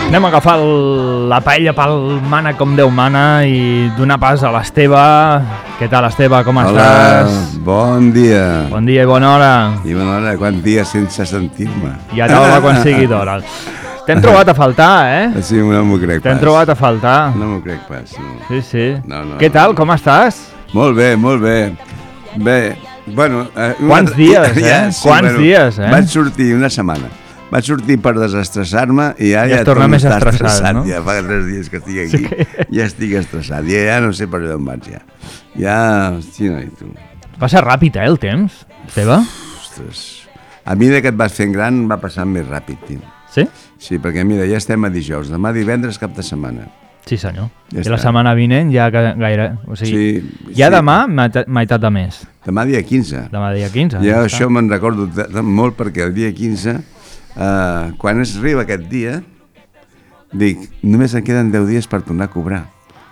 Anem a agafar la paella pel mana com Déu mana i donar pas a l'Esteve. Què tal, Esteve? Com estàs? Hola, bon dia. Bon dia i bona hora. I bona hora, quants dies sense sentir-me. I a taula quan sigui d'hora. T'hem trobat a faltar, eh? Sí, no m'ho crec pas. T'hem trobat a faltar. No m'ho crec pas, no. Sí, sí. No. Què tal, com estàs? Molt bé, molt bé. Bé, bueno... Quants dies, eh? Quants dies, eh? Vaig sortir una setmana. Vaig sortir per desestressar-me i ja torna més estressat, no? Ja fa 3 dies que estic aquí, ja estic estressat. Ja no sé per on vaig, ja. Ja, hosti, no, i tu. Passa ràpid, el temps, Esteve? Ostres. A mesura que et vas fent gran va passant més ràpid, tio. Sí? Sí, perquè mira, ja estem a dijous, demà divendres cap de setmana. Sí, senyor. Ja I la està. setmana vinent ja gaire... O sigui, Sí, ja sí. demà meitat de mes. Demà dia 15. Demà dia 15. Ja ja això està. me'n recordo molt perquè el dia 15, quan es arriba aquest dia, dic, només em queden 10 dies per tornar a cobrar.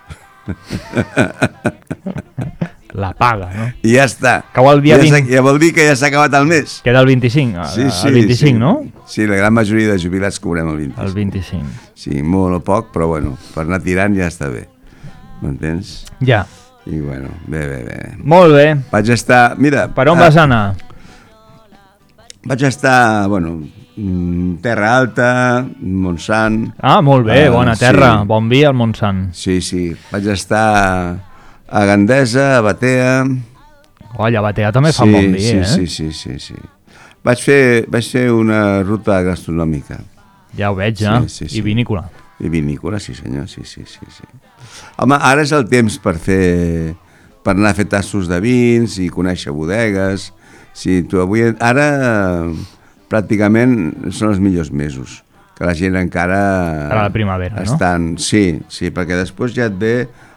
La paga, no? I ja està. Cau el dia 20. Ja vol dir que ja s'ha acabat el mes. Queda el 25. El 25, sí. no? Sí, la gran majoria de jubilats cobrem el 25. El 25. Sí, molt o poc, però bueno, per anar tirant ja està bé. M'entens? Ja. I bueno, bé. Molt bé. Vaig estar, mira... Per on vas anar? Vaig estar, bueno, Terra Alta, Montsant... Ah, molt bé, bona terra. Sí. Bon vi al Montsant. Sí. Vaig estar a Gandesa, a Batea... Olla, Batea també fa bon vi, eh? Sí. Vaig fer una ruta gastronòmica. Ja ho veig, ja. Sí. I vinícola. I vinícola, sí senyor, sí. Home, ara és el temps per anar a fer tassos de vins i conèixer bodegues. Sí, ara pràcticament són els millors mesos, que la gent encara... Per a la primavera, no? Sí, perquè després ja et ve...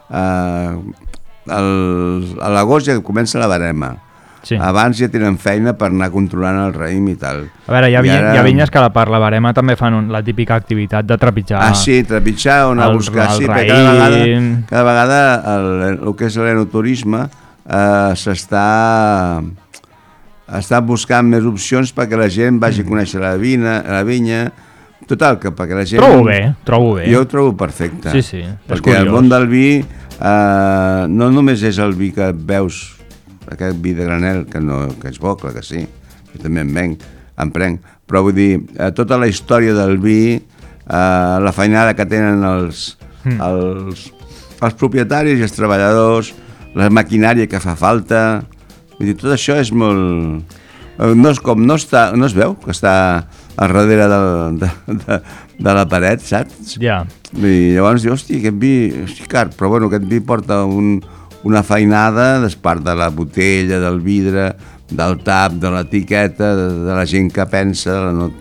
a l'agost ja comença la barema. Sí. Abans ja tenen feina per anar controlant el raïm i tal. A veure, hi ha vinyes que per la barema també fan la típica activitat de trepitjar. Ah, sí, trepitjar o anar a buscar. Sí, raïm. Perquè cada vegada el que és l'enoturisme està buscant més opcions perquè la gent vagi a conèixer la vinya. Total, que perquè la gent... Trobo bé. Jo ho trobo perfecte. Sí. Perquè el món del vi no només és el vi que veus, aquest vi de granel, que és bo, clar que sí, jo també em prenc, però vull dir, tota la història del vi, la feinada que tenen els propietaris i els treballadors, la maquinària que fa falta, vull dir, tot això és molt... No es veu que està al darrere de la paret, saps? Ja. I llavors dius, hosti, aquest vi, car, però bueno, aquest vi porta una feinada despart de la botella, del vidre, del tap, de l'etiqueta, de la gent que pensa,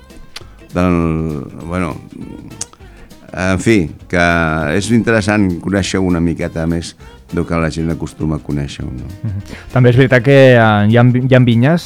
bueno, en fi, que és interessant conèixer una miqueta més del que la gent acostuma a conèixer. No? També és veritat que hi ha vinyes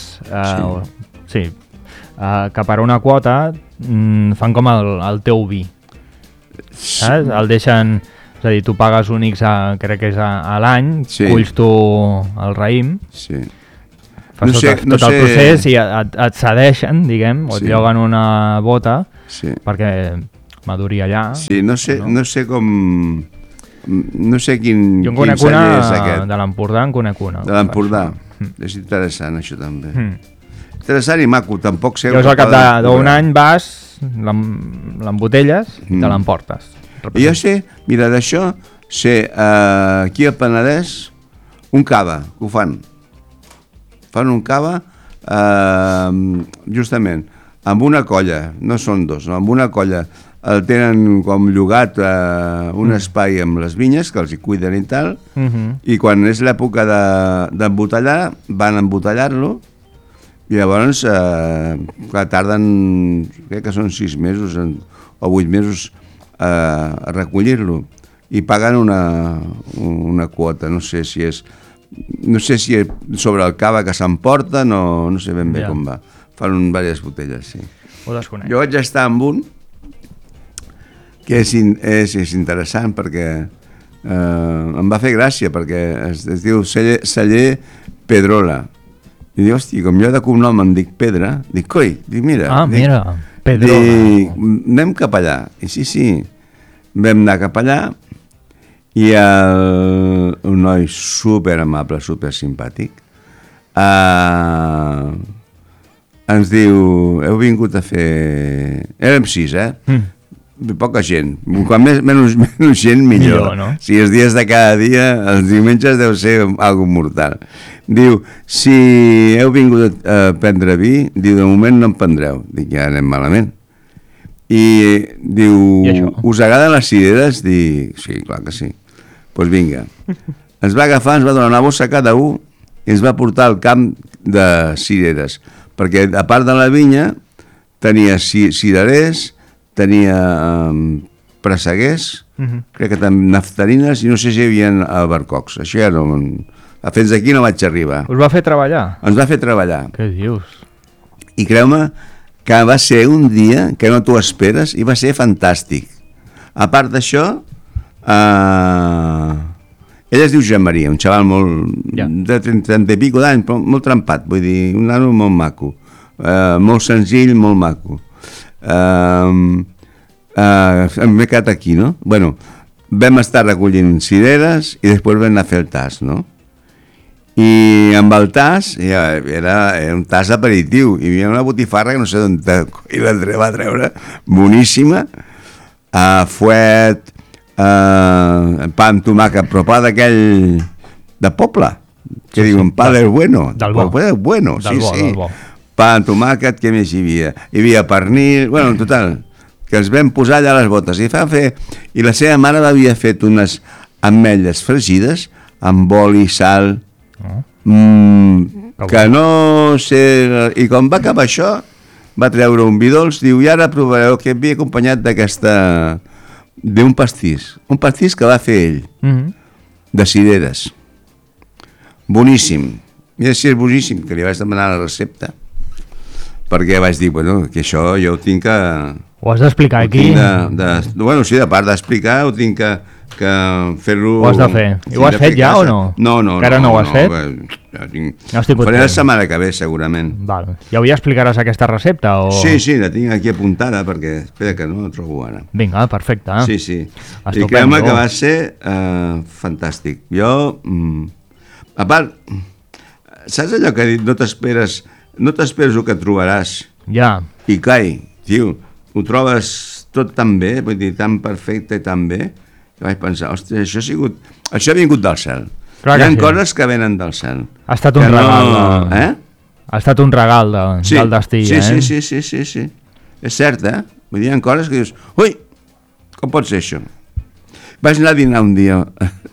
que per una quota fan com el teu vi, saps? El deixen... És a dir, tu pagues un X, crec que és a l'any, culls tu el raïm, fas tot el procés i et cedeixen, diguem, o et lloguen una bota perquè maduri allà. Sí, no sé com... No sé quin celler és aquest. De l'Empordà en conec una. De l'Empordà. És interessant, això també. Interessant i maco, tampoc sé... Llavors al cap d'un any vas, l'embotelles i te l'emportes. I jo sé, mira, d'això, aquí al Penedès, un cava, que ho fan. Fan un cava, justament, amb una colla, no són dos, no, amb una colla, el tenen com llogat un espai amb les vinyes, que els hi cuiden i tal, i quan és l'època d'embotellar, van a embotellar-lo, i llavors tarden, crec que són 6 mesos o 8 mesos a recollir-lo, i paguen una quota, no sé si és sobre el cava que s'emporten o no sé ben bé com va. Fan diverses botelles, sí. Ho desconec. Jo vaig estar amb un que és interessant perquè em va fer gràcia, perquè es diu celler Pedrola. I dic, hosti, com jo de cognom em dic Pedra, dic, coi, dic, mira. Ah, mira. Dic, anem cap allà. I sí, vam anar cap allà i un noi super amable, super simpàtic, ens diu, heu vingut a fer... Érem 6, poca gent. Quan menys gent, millor. No? Si els dies de cada dia, els diumenges deu ser algo mortal. Diu, si heu vingut a prendre vi, diu, de moment no en prendreu. Dic, ja anem malament. I diu, us agraden les cireres? Dic, sí, clar que sí. Doncs vinga. Ens va agafar, ens va donar una bossa a cada un i ens va portar al camp de cireres. Perquè a part de la vinya tenia cirerers, tenia presseguers, crec que també naftarines i no sé si hi havia albercocs. Això ja no... Fins aquí no vaig arribar. Us va fer treballar? Ens va fer treballar. Què dius? I creu-me que va ser un dia que no t'ho esperes i va ser fantàstic. A part d'això, ell es diu Joan Maria, un xaval de 30 i pico d'anys, però molt trempat, vull dir, un nano molt maco, molt senzill, molt maco. M'he quedat aquí, no? Bueno, vam estar recollint cireres i després vam anar a fer el tas, no? I amb el tas, era un tas aperitiu, hi havia una botifarra que no sé d'on i la va treure, boníssima, fuet, pa amb tomàquet, però pa d'aquell de poble, que diuen pa del bueno. Del bo. Del bueno, sí. Pa amb tomàquet, què més hi havia? Hi havia pernil, bueno, en total, que els vam posar allà a les botes. I la seva mare havia fet unes ametlles fregides amb oli, sal, que no sé... I quan va acabar això, va treure un vi dolç, diu, i ara provareu que havia acompanyat d'un pastís que va fer ell, de cireres. Boníssim. I així és boníssim, que li vaig demanar la recepta, perquè vaig dir, bueno, que això jo ho tinc que... Ho has d'explicar aquí? Bueno, sí, de part d'explicar, ho tinc que fer-lo... Ho has de fer. I ho has fet ja o no? No. Encara no ho has fet? Ja ho faré la setmana que ve, segurament. Val. I avui explicaràs aquesta recepta? O... Sí, la tinc aquí apuntada, perquè espera que no la trobo ara. Vinga, perfecte. Sí. I creu-me que va ser fantàstic. Jo, a part, saps allò que he dit, no t'esperes el que trobaràs? Ja. I cai, tio, ho trobes tot tan bé, vull dir, tan perfecte i tan bé, que vaig pensar, ostres, això ha vingut del cel. Clar, hi ha coses que venen del cel. Ha estat un regal. Ha estat un regal del destí, Sí. És cert, Vull dir, hi ha coses que dius, ui, com pot ser això? Vaig anar a dinar un dia...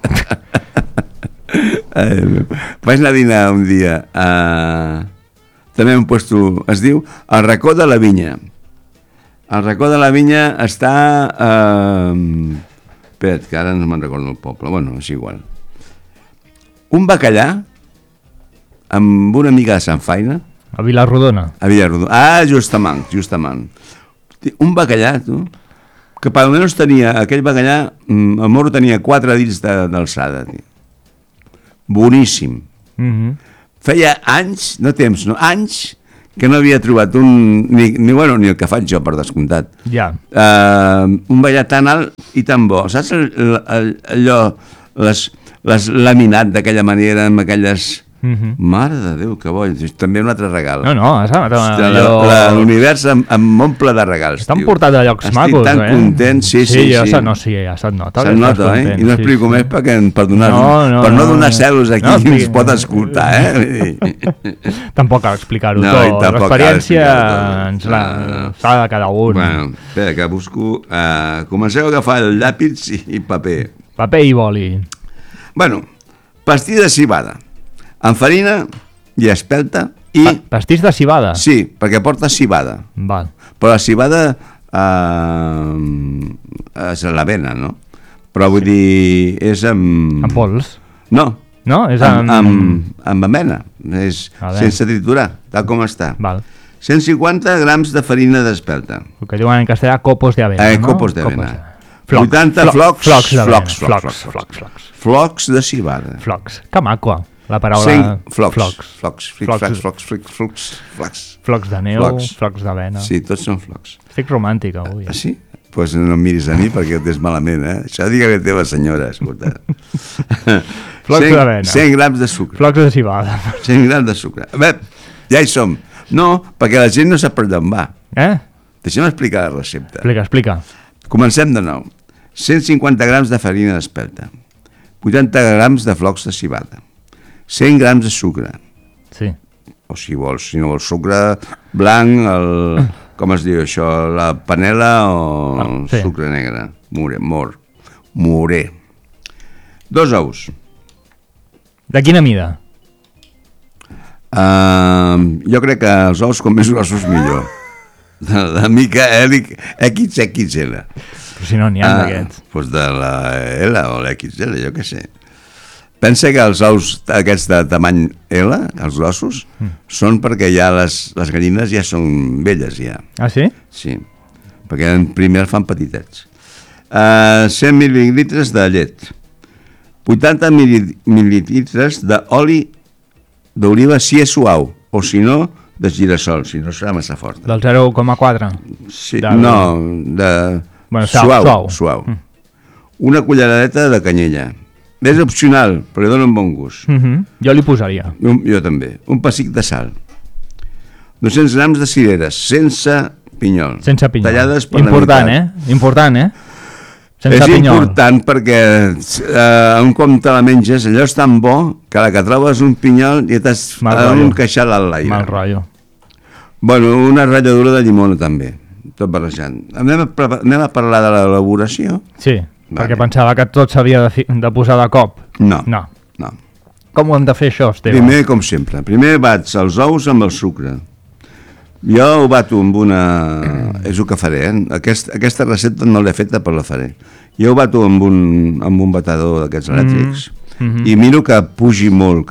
també un puesto, es diu El Racó de la Vinya. El Racó de la Vinya està... Espera't, que ara no me'n recordo el poble. Bueno, és igual. Un bacallà amb una mica de samfaina. A Vilarrodona. Justament. Un bacallà, tu, que per almenys tenia, aquell bacallà, el morro tenia 4 dits d'alçada. Boníssim. Feia anys, anys, que no havia trobat ni el que faig jo, per descomptat. Ja. Un ballar tan alt i tan bo. Saps allò, les laminat d'aquella manera, amb aquelles... Mare de Déu, que bo. També un altre regal. L'univers em omple de regals. T'han portat a llocs macos, Estic tan content, sí. Ja se't nota. Se't nota, I no explico més per no donar cel·los aquí qui ens pot escoltar, Tampoc cal explicar-ho tot. L'experiència ens l'ha de cada un. Bueno, espera, que busco... Comenceu a agafar el llàpis i paper. Paper i boli. Bueno, pastís de civada, amb farina i espelta i... Pastís de civada? Sí, perquè porta civada. Val. Però la civada se la venen, no? Però vull dir, és amb... Amb pols? No. No? És amb avena. És sense triturar, tal com està. Val. 150 grams de farina d'espelta. El que diuen en castellà copos de avena, no? Copos de avena. 80 flocs de civada. Flocs. Que maco. La paraula flocs. Flocs de neu, flocs d'avena. Sí, tots són flocs. Estic romàntic avui. Ah, sí? Doncs no em miris a mi perquè ho tens malament, eh? Això digue la teva senyora, escolta. Flocs d'avena. 100 grams de sucre. Flocs de cibada. 100 grams de sucre. A veure, ja hi som. No, perquè la gent no sap per d'on va. Deixa'm explicar la recepta. Explica. Comencem de nou. 150 grams de farina d'espelta. 80 grams de flocs de cibada. 100 grams de sucre. Sí. O si vols, si no vols sucre blanc, com es diu això, la panela o sí. Sucre negre. Moré. 2 ous. De quina mida? Jo crec que els ous com més grossos millor. De mica XXL. Però si no n'hi ha d'aquests. Doncs de la L o l'XL, jo què sé. Pensa que els ous aquests de tamany L, els grossos, són perquè ja les gallines ja són velles ja. Ah, sí? Sí, perquè primer fan petitets. 100 mil·lilitres de llet. 80 mil·lilitres d'oli d'oliva si és suau, o si no, de girassol, si no serà massa fort. Del 0,4? Sí, no, de suau. Una culleradeta de canyella. És opcional, però dona un bon gust. Jo li posaria. Jo també. Un pessic de sal. 200 grams de cireres, sense pinyol. Sense pinyol. Tallades per important, la meitat. Important, sense és pinyol. Important perquè un cop te la menges, allò és tan bo que la que trobes un pinyol i t'has encaixat a l'aire. Mal rotllo. Bueno, una ratlladura de llimona també, tot barrejant. Anem a parlar de l'elaboració? Sí. Perquè pensava que tot s'havia de posar de cop. No. Com ho hem de fer això, Esteve? Primer, com sempre. Primer bats els ous amb el sucre. Jo ho bato amb una... És el que faré, Aquesta recepta no l'he feta, però la faré. Jo ho bato amb un batedor d'aquests elèctrics i miro que pugi molt,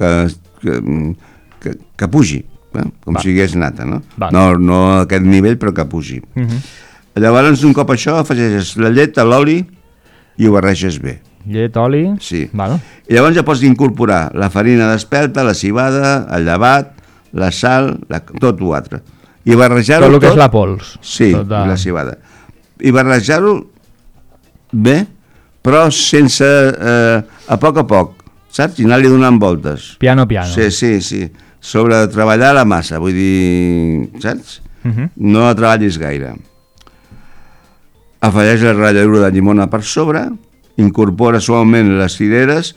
que pugi, com si hagués nata, no? No a aquest nivell, però que pugi. Llavors, un cop això, afegeixes la llet, l'oli, i ho barreges bé. Llet, oli... Sí. I llavors ja pots incorporar la farina d'espelta, la cibada, el llevat, la sal, tot l'altre. I barrejar-ho tot... Tot el que és la pols. Sí, la cibada. I barrejar-ho bé, però sense... a poc, saps? I anar-li donant voltes. Piano. Sí. Sobre treballar la massa, vull dir... Saps? No la treballis gaire. Afegeix la ratlladura de llimona per sobre, incorpora suaument les cireres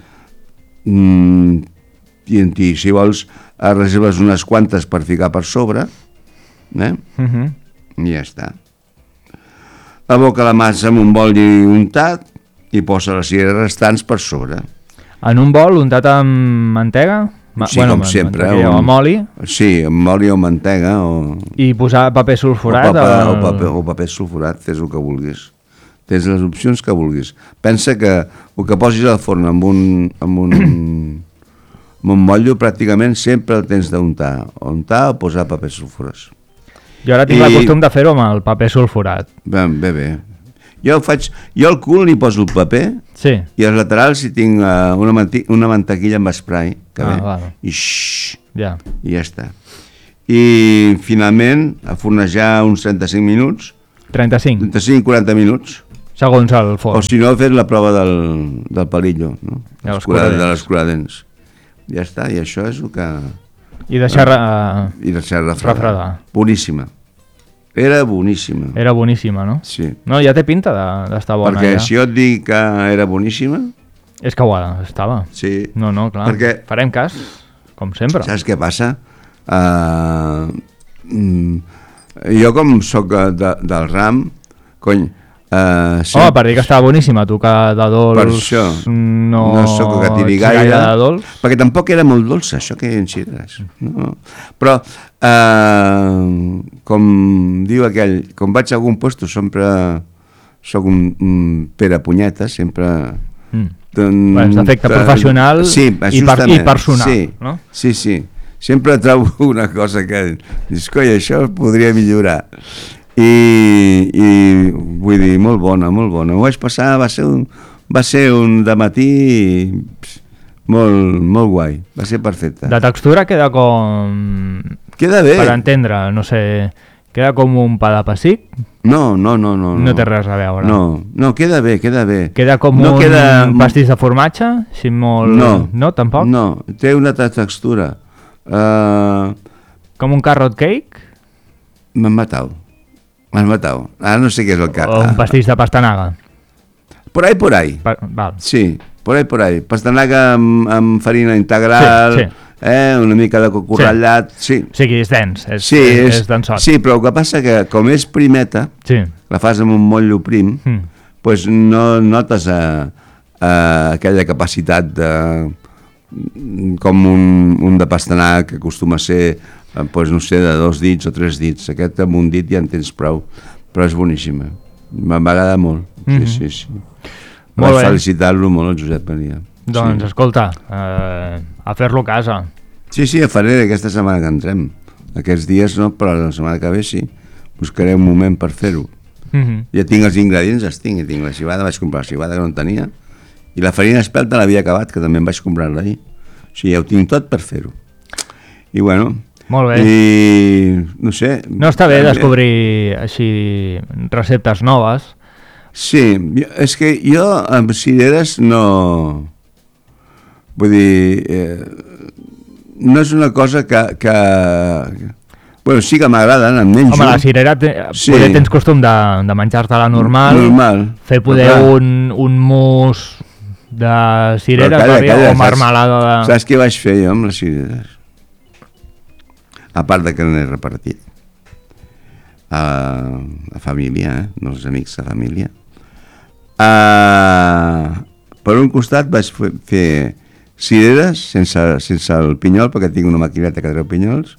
i si vols reserves unes quantes per ficar per sobre, i ja està. Aboca la massa en un bol untat i posa les cireres restants per sobre. En un bol untat amb mantega? Sí, com sempre. O amb oli? Sí, amb oli o mantega. I posar paper sulfurat? O paper sulfurat, fes el que vulguis. Tens les opcions que vulguis. Pensa que el que posis al forn amb un motllo pràcticament sempre el tens d'untar. Untar o posar paper sulfurat. Jo ara tinc la costum de fer-ho amb el paper sulfurat. Bé. Jo al cul li poso el paper i als laterals hi tinc una mantequilla amb spray i ja està. I finalment a fornejar uns 35 minuts 35-40 minuts segons el forn. O si no, fes la prova del palillo, no? De l'escuradents. Ja està, i això és el que... I deixar refredar. Boníssima. Era boníssima, no? Sí. No, ja té pinta d'estar bona. Perquè si jo et dic que era boníssima... És que ho estava. Sí. No, clar. Perquè... Farem cas, com sempre. Saps què passa? Jo com soc del ram, cony... per dir que estava boníssima, tu que de dolç... Per això, no soc que tiri gaire de dolç. Perquè tampoc era molt dolça, això que enxidres. No. Però, com diu aquell, com vaig a algun lloc, sempre soc un Pere Punyeta, sempre... És d'efecte professional i personal, no? Sí. Sempre trobo una cosa que dius, coi, això podria millorar. I vull dir, molt bona. Ho vaig passar, va ser un dematí molt guai, va ser perfecte. De textura queda com... Queda bé. Per entendre, no sé, queda com un pa de pessic? No. No té res a veure. No, queda bé. Queda com un pastís de formatge? Així molt... No, tampoc? No, té una altra textura. Com un carrot cake? M'has matat. Ara no sé què és el carrot. O un pastís de pastanaga? Por ahí. Val. Sí, por ahí. Pastanaga amb farina integral, sí. Una mica de coco ratllat, sí. O sigui, és dens, és densot. Sí, però el que passa que com és primeta, la fas amb un motllo prim, doncs no notes aquella capacitat com un de pastanaga que acostuma a ser, doncs no sé, de 2 dits o 3 dits. Aquest amb un dit ja en tens prou, però és boníssima. M'agrada molt, sí. Vaig felicitar-lo molt, el Josep Maria. Doncs, escolta, a fer-lo a casa. Sí, a faré aquesta setmana que entrem. Aquests dies no, però la setmana que ve sí. Buscaré un moment per fer-ho. Ja tinc els ingredients, tinc la civada, vaig comprar la civada que no en tenia, i la farina espelta l'havia acabat, que també em vaig comprar-la ahir. O sigui, ja ho tinc tot per fer-ho. I bueno... Molt bé. I no sé... No està bé descobrir així receptes noves. Sí, és que jo amb cireres no... Vull dir, no és una cosa que... Bueno, sí que m'agraden, em menjo. Home, la cirera, poder tens costum de menjar-te-la normal, fer poder un mousse de cirera o marmelada de... Saps què vaig fer jo amb les cireres? A part de que n'he repartit a família, no els amics de família. Per un costat vaig fer cireres sense el pinyol, perquè tinc una maquineta que treu pinyols,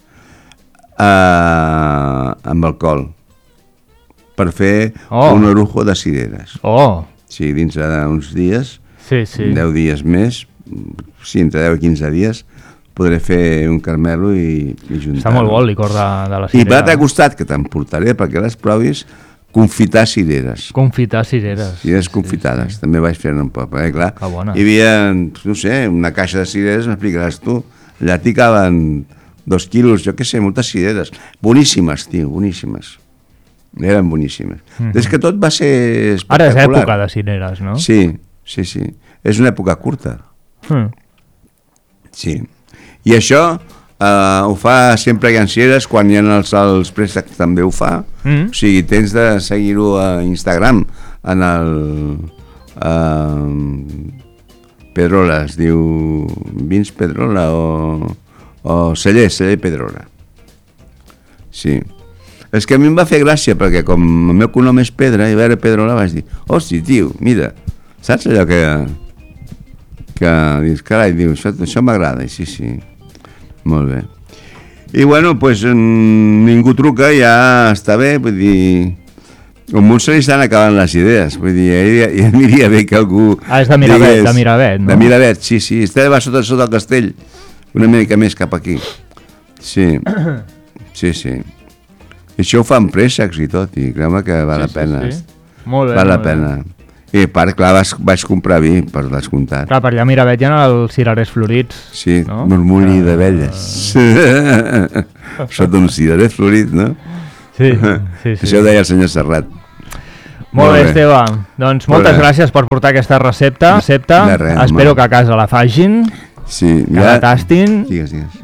amb alcohol, per fer un orujo de cireres. Sí, dins d'uns dies, 10 dies més, sí, entre 10 i 15 dies, podré fer un carmelo i juntar-ho. Està molt bo el licor de la cirera. I per l'altre costat, que t'emportaré perquè les provis, confitar cireres. Confitar cireres. Cireres confitades, també vaig fer-ne un poc, perquè clar, que bona. Hi havia, no sé, una caixa de cireres, m'explicaràs tu, allà t'hi caben 2 quilos, jo què sé, moltes cireres. Boníssimes, tio, boníssimes. Eren boníssimes. Des que tot va ser espectacular. Ara és època de cireres, no? Sí. És una època curta. Sí. I això ho fa sempre que hi ha cireres, quan hi ha els préstecs també ho fa. O sigui, tens de seguir-ho a Instagram, en el Pedrola, es diu Vins Pedrola o Celler Pedrola. Sí. És que a mi em va fer gràcia, perquè com el meu cognom és Pedra, i veure Pedrola vaig dir, hosti, tio, mira, saps allò que dius, carai, diu, això m'agrada, i sí. Molt bé. I bueno, doncs ningú truca, ja està bé, vull dir... Al món se li estan acabant les idees, vull dir, ja aniria bé que algú... És de Miravet, no? De Miravet, sí, està sota el castell, una mica més cap aquí. Sí. I això ho fan préssecs i tot, i creu-me que val la pena. Molt bé. Val la pena. I per clar, vaig comprar vi, per descomptat. Clar, per allà a Miravet hi ha els cirerers florits. Sí, no? Murmuri d'abelles. Sota un cirerer florit, no? Sí. Això ho deia el senyor Serrat. Molt bé, Esteve. Doncs moltes gràcies per portar aquesta recepta. Espero que a casa la facin, que la tastin. Digues.